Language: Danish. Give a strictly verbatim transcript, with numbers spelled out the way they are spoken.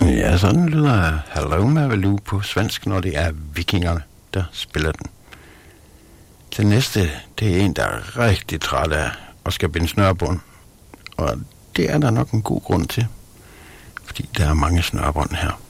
Ja, sådan lyder Hello Mavaloo på svensk, når det er vikingerne, der spiller den. Den næste, det er en, der er rigtig træt af og skal binde snørebånd. Og det er der nok en god grund til, fordi der er mange snørebånd her.